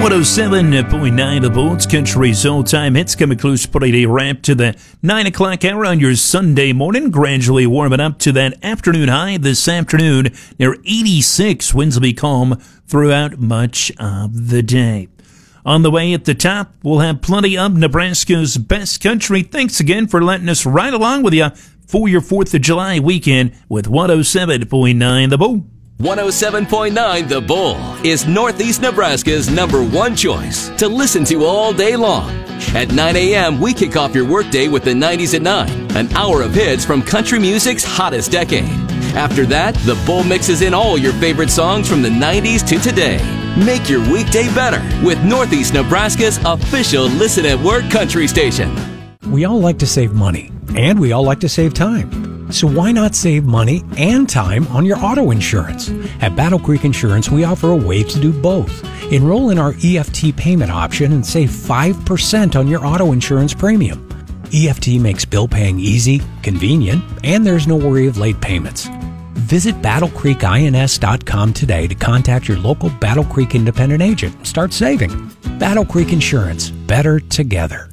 107.9 The Bolts Country's all-time hits coming close pretty wrap to the 9 o'clock hour on your Sunday morning. Gradually warming up to that afternoon high this afternoon near 86. Winds will be calm throughout much of the day. On the way at the top, we'll have plenty of Nebraska's best country. Thanks again for letting us ride along with you for your 4th of July weekend with 107.9 The Bull. 107.9 The Bull is Northeast Nebraska's #1 choice to listen to all day long. At 9 a.m., we kick off your workday with the 90s at 9, an hour of hits from country music's hottest decade. After that, The Bull mixes in all your favorite songs from the 90s to today. Make your weekday better with Northeast Nebraska's official Listen at Work country station. We all like to save money, and we all like to save time. So why not save money and time on your auto insurance? At Battle Creek Insurance, we offer a way to do both. Enroll in our EFT payment option and save 5% on your auto insurance premium. EFT makes bill paying easy, convenient, and there's no worry of late payments. Visit BattleCreekINS.com today to contact your local Battle Creek independent agent and start saving. Battle Creek Insurance, better together.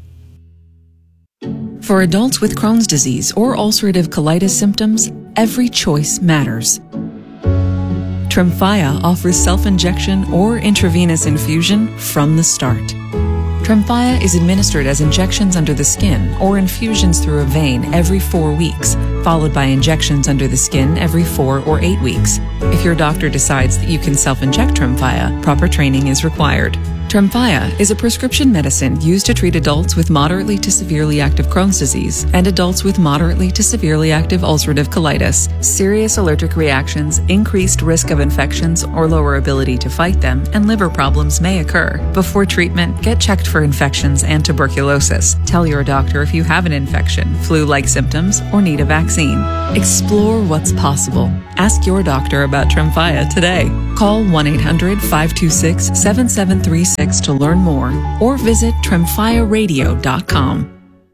For adults with Crohn's disease or ulcerative colitis symptoms, every choice matters. Tremfya offers self-injection or intravenous infusion from the start. Tremfya is administered as injections under the skin or infusions through a vein every 4 weeks, followed by injections under the skin every 4 or 8 weeks. If your doctor decides that you can self-inject Tremfya, proper training is required. Tremfya is a prescription medicine used to treat adults with moderately to severely active Crohn's disease and adults with moderately to severely active ulcerative colitis. Serious allergic reactions, increased risk of infections or lower ability to fight them, and liver problems may occur. Before treatment, get checked for infections and tuberculosis. Tell your doctor if you have an infection, flu-like symptoms, or need a vaccine. Explore what's possible. Ask your doctor about Tremfya today. Call 1-800-526-7736 to learn more, or visit TremfyaRadio.com.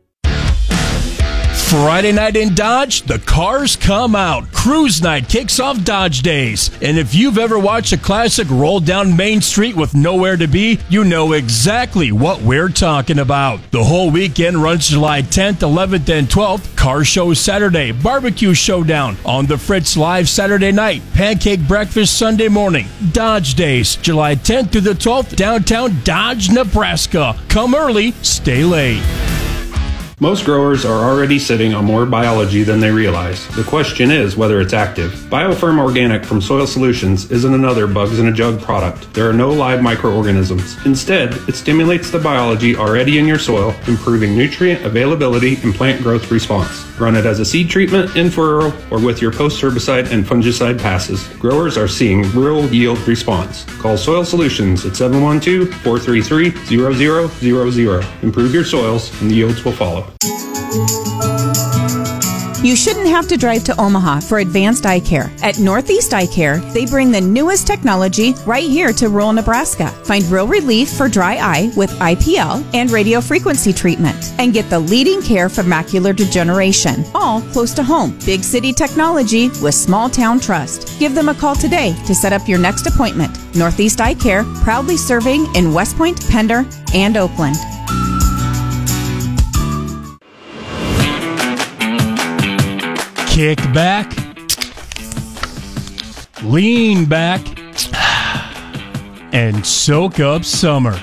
Friday night in Dodge, the cars come out. Cruise night kicks off Dodge Days. And if you've ever watched a classic roll down Main Street with nowhere to be, you know exactly what we're talking about. The whole weekend runs July 10th, 11th, and 12th. Car show Saturday, barbecue showdown on the Fritz Live Saturday night, pancake breakfast Sunday morning. Dodge Days, July 10th through the 12th, downtown Dodge, Nebraska. Come early, stay late. Most growers are already sitting on more biology than they realize. The question is whether it's active. BioFirm Organic from Soil Solutions isn't another bugs in a jug product. There are no live microorganisms. Instead, it stimulates the biology already in your soil, improving nutrient availability and plant growth response. Run it as a seed treatment, in furrow, or with your post-herbicide and fungicide passes. Growers are seeing real yield response. Call Soil Solutions at 712-433-0000. Improve your soils and the yields will follow. You shouldn't have to drive to Omaha for advanced eye care. At Northeast Eye Care, they bring the newest technology right here to rural Nebraska. Find real relief for dry eye with IPL and radio frequency treatment. And get the leading care for macular degeneration. All close to home. Big city technology with small town trust. Give them a call today to set up your next appointment. Northeast Eye Care, proudly serving in West Point, Pender, and Oakland. Kick back, lean back, and soak up summer.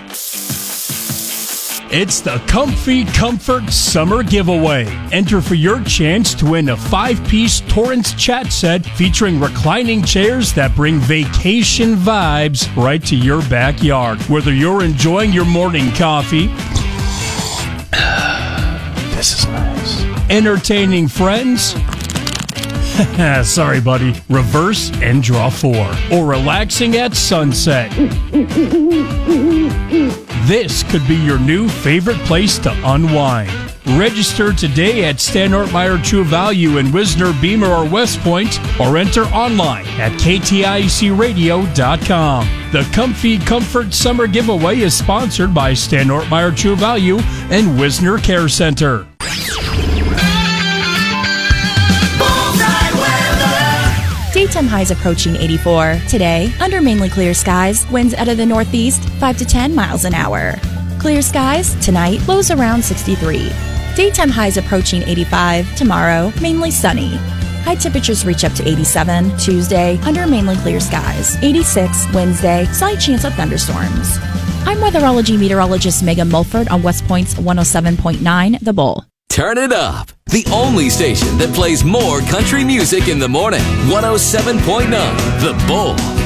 It's the Comfy Comfort Summer Giveaway. Enter for your chance to win a 5-piece Torrance chat set featuring reclining chairs that bring vacation vibes right to your backyard. Whether you're enjoying your morning coffee, this is nice, entertaining friends, sorry, buddy. Reverse and draw 4. Or relaxing at sunset. This could be your new favorite place to unwind. Register today at Stan Ortmeyer True Value in Wisner, Beamer, or West Point, or enter online at KTICradio.com. The Comfy Comfort Summer Giveaway is sponsored by Stan Ortmeyer True Value and Wisner Care Center. Daytime highs approaching 84. Today, under mainly clear skies, winds out of the northeast 5 to 10 miles an hour. Clear skies, tonight, lows around 63. Daytime highs approaching 85. Tomorrow, mainly sunny. High temperatures reach up to 87. Tuesday, under mainly clear skies. 86. Wednesday, slight chance of thunderstorms. I'm weatherology meteorologist Megan Mulford on West Point's 107.9 The Bull. Turn it up. The only station that plays more country music in the morning. 107.9 The Bull.